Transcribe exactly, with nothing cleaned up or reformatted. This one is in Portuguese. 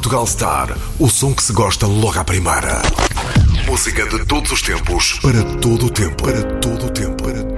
Portugal Star, o som que se gosta logo à primeira. Música de todos os tempos, para todo o tempo, para todo o tempo, para